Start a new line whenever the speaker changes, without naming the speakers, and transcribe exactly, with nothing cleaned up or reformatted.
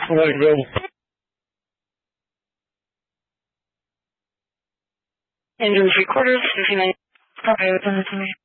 Like available.
Engine three quarters, fifty-nine. Okay, open it to me.